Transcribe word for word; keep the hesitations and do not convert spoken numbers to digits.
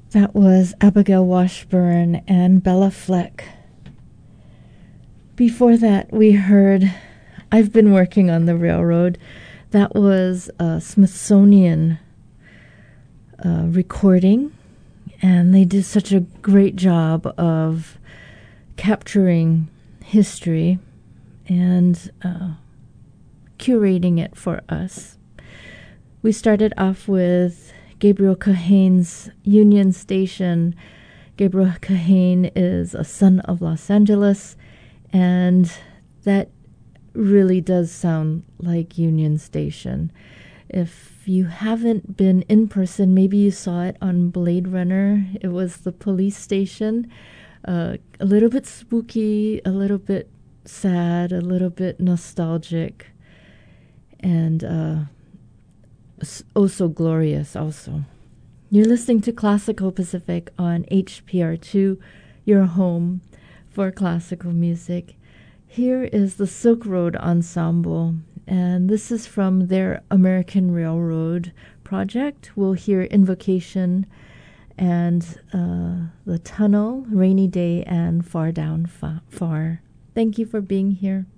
That was Abigail Washburn and Bella Fleck. Before that, we heard I've Been Working on the Railroad. That was a Smithsonian uh, recording, and they did such a great job of capturing history and uh, curating it for us. We started off with Gabriel Cahane's Union Station. Gabriel Kahane is a son of Los Angeles, and that really does sound like Union Station. If you haven't been in person, maybe you saw it on Blade Runner. It was the police station. Uh, a little bit spooky, a little bit sad, a little bit nostalgic, and uh, oh so glorious also. You're listening to Classical Pacific on H P R two, your home for classical music. Here is the Silk Road Ensemble, and this is from their American Railroad project. We'll hear Invocation and uh, The Tunnel, Rainy Day, and Far Down Fa- Far. Thank you for being here.